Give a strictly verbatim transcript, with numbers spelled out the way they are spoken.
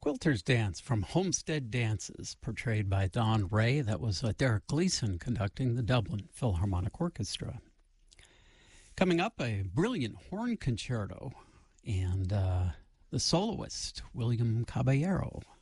Quilter's Dance from Homestead Dances, portrayed by Don Ray. That was uh, Derek Gleason conducting the Dublin Philharmonic Orchestra. Coming up, a brilliant horn concerto and uh, the soloist, William Caballero.